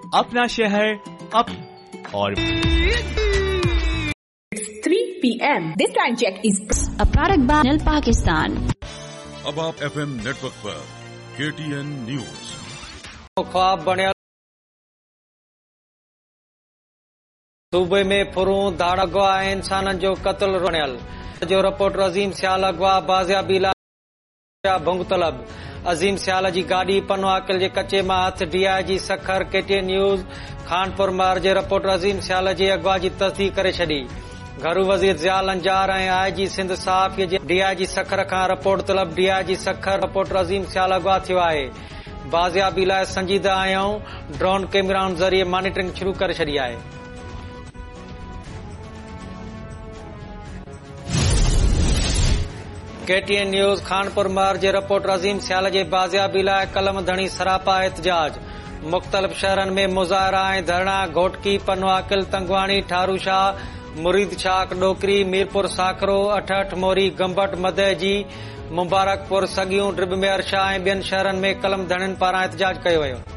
अपना शहर और 3 p.m. This time check is a product by Nil Pakistan. अब आप FM नेटवर्क पर KTN न्यूज। ख्वाब बणियल सूबे में फुरूं धाड़ अगवा ऐं इंसाननि जो क़त्ल बणियल जो रिपोर्टर अज़ीम सियाल अगवा बाज़ियाबी लाइ भुंग तलब। अज़ीम सियाल जी गाॾी पनो आकिल जे कचे मां हथ DIG Sukkur KTN news Khanpur मार जे रिपोर्टर अज़ीम सियाल जे अगवा जी तस्दीक करे छॾी। घरू वज़ीर ज़ियाल अंजार ऐं IG सिंध सहाफ़ीअ जे DIG सखर खां रिपोर्ट तलब। DIG सखर रिपोर्टर अज़ीम सियाल अगवा थियो आहे। बाज़ियाबी लाइ संजीदा आहियूं ड्रोन कैमराउनि ज़रिए मॉनिटरिंग शुरू करे छॾी आहे। KTN न्यूज़ खानपुर मार जे रिपोर्टर अज़ीम सियाल जे बाज़ियाबी लाइ कलम धणी सरापा एहतजाज। मुख़्तलिफ़ शहरनि में मुज़ाहिरा ऐं धरना घोटकी पनो आकिल तंगवाणी ठारूशाह मुरीद शाख डोकरी मीरपुर साकरो अठहठ मोरी गंबट मदहजी मुबारकपुर सगियूं ड्रिब में अरशा ऐं ॿियनि शहरनि में कलम धणियुनि पारां एहतजाज कयो वियो।